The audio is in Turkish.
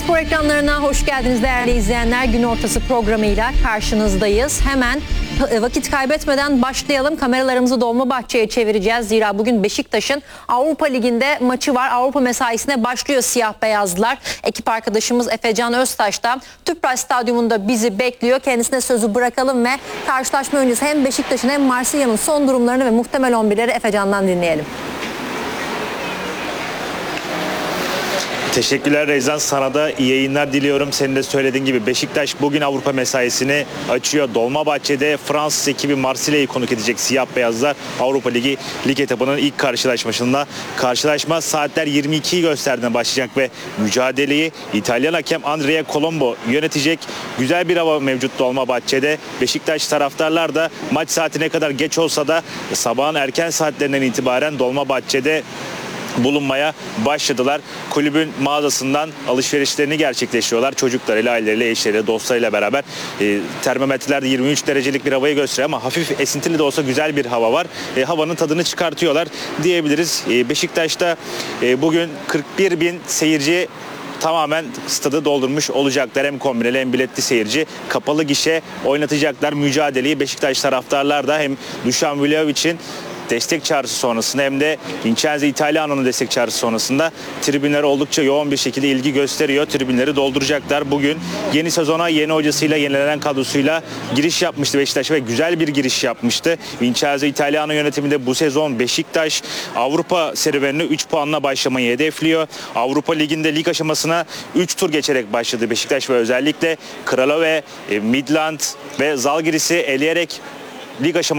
Spor ekranlarına hoş geldiniz değerli izleyenler. Gün ortası programıyla karşınızdayız. Hemen vakit kaybetmeden başlayalım. Kameralarımızı Dolmabahçe'ye çevireceğiz. Zira bugün Beşiktaş'ın Avrupa Ligi'nde maçı var. Avrupa mesaisine başlıyor siyah beyazlılar. Ekip arkadaşımız Efecan Öztaş da Tüpraş Stadyumunda bizi bekliyor. Kendisine sözü bırakalım ve karşılaşma öncesi hem Beşiktaş'ın hem Marsilya'nın son durumlarını ve muhtemel 11'leri Efecan'dan dinleyelim. Teşekkürler Rezan. Sana da iyi yayınlar diliyorum. Senin de söylediğin gibi Beşiktaş bugün Avrupa mesaisini açıyor. Dolmabahçe'de Fransız ekibi Marsilya'yı konuk edecek siyah beyazlar. Avrupa Ligi lig etabının ilk karşılaşmasında. Karşılaşma saatler 22'yi gösterdiğinde başlayacak ve mücadeleyi İtalyan hakem Andrea Colombo yönetecek. Güzel bir hava mevcut Dolmabahçe'de. Beşiktaş taraftarlar da maç saati ne kadar geç olsa da sabahın erken saatlerinden itibaren Dolmabahçe'de bulunmaya başladılar. Kulübün mağazasından alışverişlerini gerçekleştiriyorlar. Çocuklarıyla, aileleriyle, eşleriyle, dostlarıyla beraber. Termometrelerde 23 derecelik bir havayı gösteriyor ama hafif esintili de olsa güzel bir hava var. Havanın tadını çıkartıyorlar diyebiliriz. Beşiktaş'ta bugün 41 bin seyirci tamamen stadı doldurmuş olacaklar. Hem kombineli hem biletli seyirci. Kapalı gişe oynatacaklar mücadeleyi. Beşiktaş taraftarlar da hem Dušan Vlahovic'in destek çağrısı sonrasında hem de Vincenzo Italiano'nun destek çağrısı sonrasında tribünler oldukça yoğun bir şekilde ilgi gösteriyor. Tribünleri dolduracaklar. Bugün yeni sezona yeni hocasıyla, yenilenen kadrosuyla giriş yapmıştı Beşiktaş ve güzel bir giriş yapmıştı. Vincenzo Italiano yönetiminde bu sezon Beşiktaş Avrupa serüvenine 3 puanla başlamayı hedefliyor. Avrupa Ligi'nde lig aşamasına 3 tur geçerek başladı Beşiktaş ve özellikle Kralove, Midland ve Zalgiris'i eleyerek lig aşamasına